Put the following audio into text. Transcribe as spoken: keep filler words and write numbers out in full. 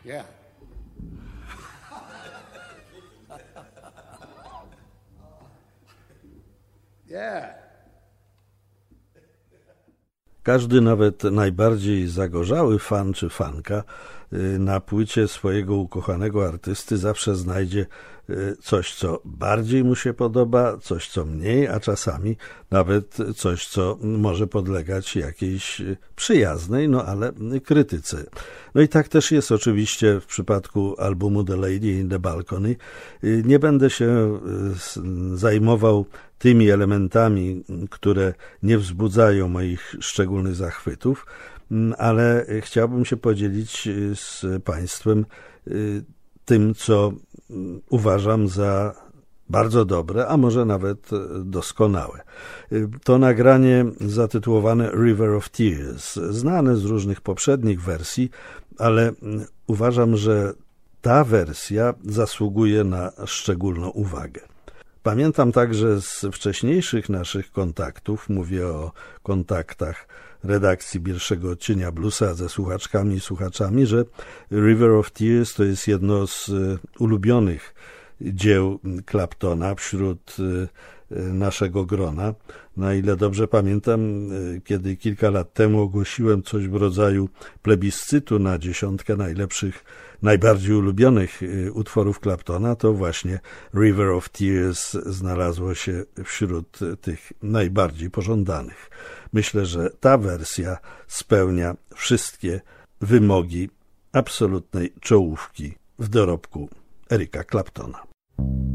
Yeah. Yeah. Każdy, nawet najbardziej zagorzały fan czy fanka na płycie swojego ukochanego artysty zawsze znajdzie coś, co bardziej mu się podoba, coś, co mniej, a czasami nawet coś, co może podlegać jakiejś przyjaznej, no ale krytyce. No i tak też jest oczywiście w przypadku albumu The Lady in the Balcony. Nie będę się zajmował tymi elementami, które nie wzbudzają moich szczególnych zachwytów, ale chciałbym się podzielić z Państwem tym, co uważam za bardzo dobre, a może nawet doskonałe. To nagranie zatytułowane River of Tears, znane z różnych poprzednich wersji, ale uważam, że ta wersja zasługuje na szczególną uwagę. Pamiętam także z wcześniejszych naszych kontaktów, mówię o kontaktach redakcji pierwszego odcienia Bluesa ze słuchaczkami i słuchaczami, że River of Tears to jest jedno z ulubionych dzieł Claptona wśród naszego grona. Na ile dobrze pamiętam, kiedy kilka lat temu ogłosiłem coś w rodzaju plebiscytu na dziesiątkę najlepszych, najbardziej ulubionych utworów Claptona, to właśnie River of Tears znalazło się wśród tych najbardziej pożądanych. Myślę, że ta wersja spełnia wszystkie wymogi absolutnej czołówki w dorobku Erica Claptona.